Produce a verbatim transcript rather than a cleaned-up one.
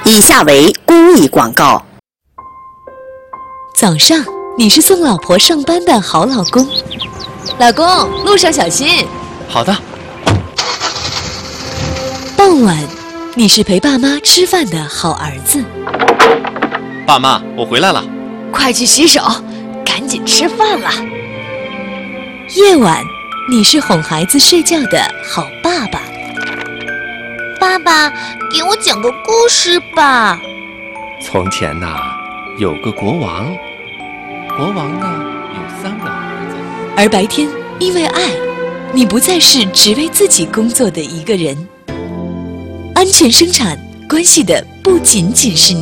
以下为公益广告。 早上，你是送老婆上班的好老公。 老公，路上小心。 好的。 傍晚，你是陪爸妈吃饭的好儿子。 爸妈，我回来了。 快去洗手，赶紧吃饭了。 夜晚，你是哄孩子睡觉的好爸爸。 爸爸，给我讲个故事吧。 从前呐，有个国王，国王呢有三个儿子。 而白天，因为爱，你不再是只为自己工作的一个人。安全生产关系的不仅仅是你。